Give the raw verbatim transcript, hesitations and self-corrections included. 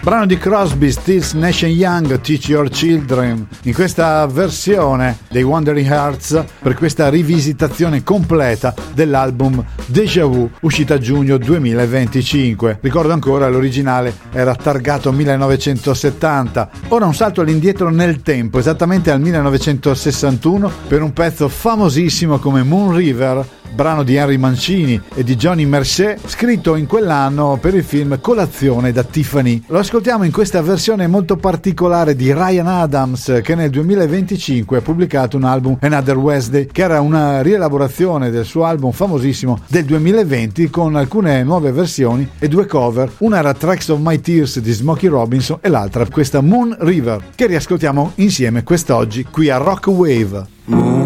brano di Crosby, Stills, Nash and Young, Teach Your Children, in questa versione dei Wandering Hearts per questa rivisitazione completa dell'album Déjà Vu, uscita a giugno duemilaventicinque. Ricordo ancora, l'originale era targato millenovecentosettanta. Ora un salto all'indietro nel tempo, esattamente al millenovecentosessantuno, per un pezzo famosissimo come Moon River, brano di Henry Mancini e di Johnny Mercer, scritto in quell'anno per il film Colazione da Tiffany. Lo ascoltiamo in questa versione molto particolare di Ryan Adams, che nel duemilaventicinque ha pubblicato un album, Another Wednesday, che era una rielaborazione del suo album famosissimo del duemilaventi con alcune nuove versioni e due cover. Una era Tracks of My Tears di Smokey Robinson e l'altra questa Moon River, che riascoltiamo insieme quest'oggi qui a Rock Wave.